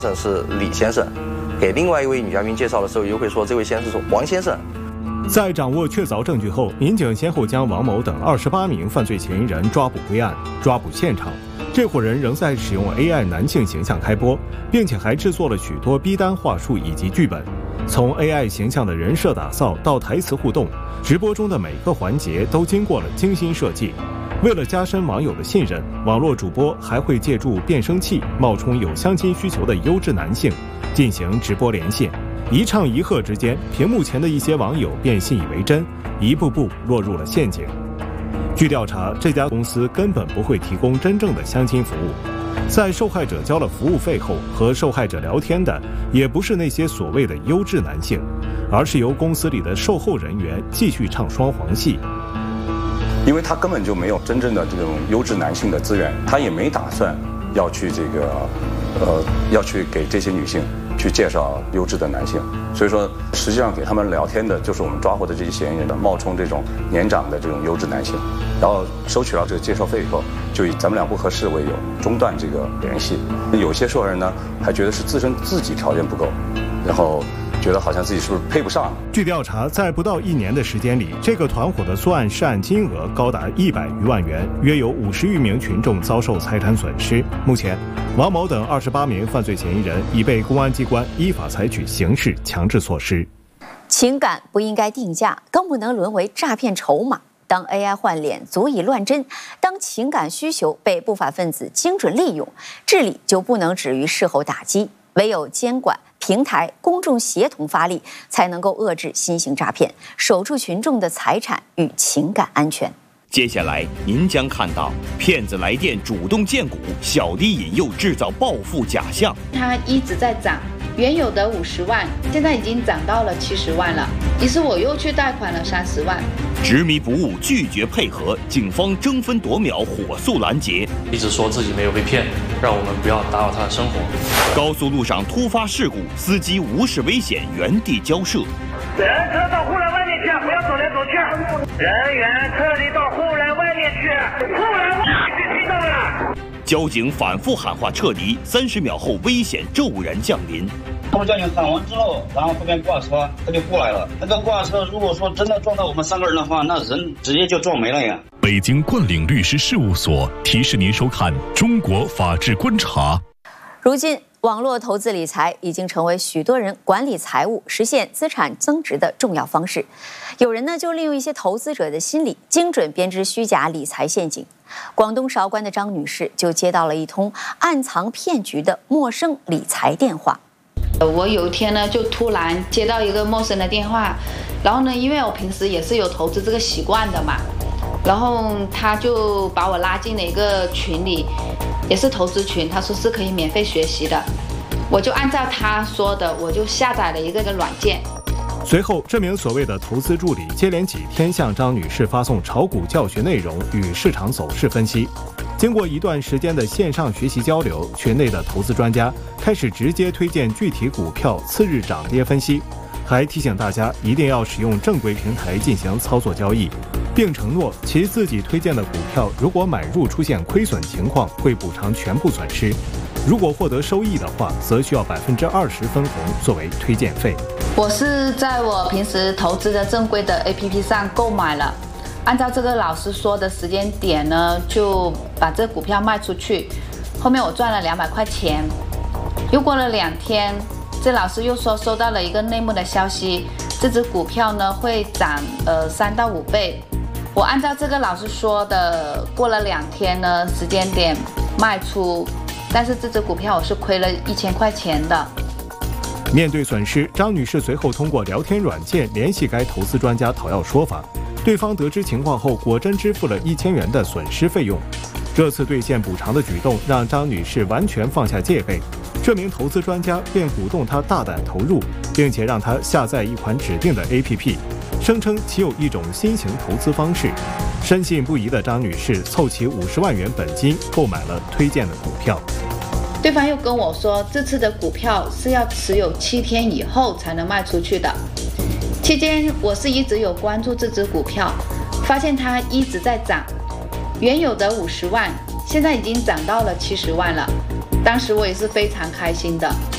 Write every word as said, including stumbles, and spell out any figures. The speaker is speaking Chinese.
是李先生，给另外一位女嘉宾介绍的时候，又会说这位先生是王先生。 在掌握确凿证据后，民警先后将王某等二十八名犯罪嫌疑人抓捕归案。抓捕现场，这伙人仍在使用 A I 男性形象开播，并且还制作了许多逼单话术以及剧本。从 A I 形象的人设打造到台词互动，直播中的每个环节都经过了精心设计。为了加深网友的信任，网络主播还会借助变声器冒充有相亲需求的优质男性，进行直播连线。一唱一和之间，屏幕前的一些网友便信以为真，一步步落入了陷阱。据调查，这家公司根本不会提供真正的相亲服务，在受害者交了服务费后，和受害者聊天的也不是那些所谓的优质男性，而是由公司里的售后人员继续唱双簧戏。 因为他根本就没有真正的这种优质男性的资源，他也没打算要去这个，呃，要去给这些女性去介绍优质的男性，所以说实际上给他们聊天的就是我们抓获的这些嫌疑人的冒充这种年长的这种优质男性，然后收取到这个介绍费以后，就以咱们俩不合适为由中断这个联系。有些受害人呢还觉得是自身自己条件不够，然后觉得好像自己是不是配不上。 据调查，在不到一年的时间里，这个团伙的作案涉案金额高达一百余万元，约有五十余名群众遭受财产损失。目前，王某等二十八名犯罪嫌疑人已被公安机关依法采取刑事强制措施。 情感不应该定价，更不能沦为诈骗筹码。当 A I 换脸足以乱真，当情感需求被不法分子精准利用，治理就不能止于事后打击，唯有监管平台、公众协同发力，才能够遏制新型诈骗，守住群众的财产与情感安全。 接下来您将看到骗子来电主动荐股，小弟引诱制造暴富假象。 它一直在涨，原有的五十万现在已经涨到了七十万了，于是我又去贷款了三十万。 执迷不悟，拒绝配合，警方争分夺秒，火速拦截。 一直说自己没有被骗，让我们不要打扰他的生活。 高速路上突发事故，司机无视危险，原地交涉。 人车到护栏外面去，不要走来走去。人员撤离到护栏外面去，护栏外面去，听到了？ 交警反复喊话撤离，三十秒后危险骤然降临。 他们交警喊完之后，然后后面挂车他就过来了。那个挂车如果说真的撞到我们三个人的话，那人直接就撞没了呀。 北京冠领律师事务所提示您收看《中国法治观察》。 如今，网络投资理财已经成为许多人管理财务、实现资产增值的重要方式。有人呢就利用一些投资者的心理，精准编织虚假理财陷阱。广东韶关的张女士就接到了一通暗藏骗局的陌生理财电话。 我有一天呢，就突然接到一个陌生的电话，然后呢，因为我平时也是有投资这个习惯的嘛，然后他就把我拉进了一个群里，也是投资群，他说是可以免费学习的，我就按照他说的，我就下载了一个个软件。 随后，这名所谓的投资助理接连几天向张女士发送炒股教学内容与市场走势分析。经过一段时间的线上学习交流，群内的投资专家开始直接推荐具体股票次日涨跌分析，还提醒大家一定要使用正规平台进行操作交易，并承诺其自己推荐的股票如果买入出现亏损情况，会补偿全部损失。如果获得收益的话，则需要百分之二十分红作为推荐费。 我是在我平时投资的正规的 A P P 上购买了，按照这个老师说的时间点呢，就把这股票卖出去。后面我赚了两百块钱。又过了两天，这老师又说收到了一个内幕的消息，这只股票呢会涨呃三到五倍。我按照这个老师说的，过了两天呢时间点卖出，但是这只股票我是亏了一千块钱的。 面对损失，张女士随后通过聊天软件联系该投资专家讨要说法。对方得知情况后，果真支付了一千元的损失费用。这次兑现补偿的举动让张女士完全放下戒备，这名投资专家便鼓动她大胆投入，并且让她下载一款指定的 A P P， 声称其有一种新型投资方式。深信不疑的张女士凑齐五十万元本金，购买了推荐的股票。 对方又跟我说，这次的股票是要持有七天以后才能卖出去的。期间我是一直有关注这只股票，发现它一直在涨，原有的五十万现在已经涨到了七十万了。当时我也是非常开心的。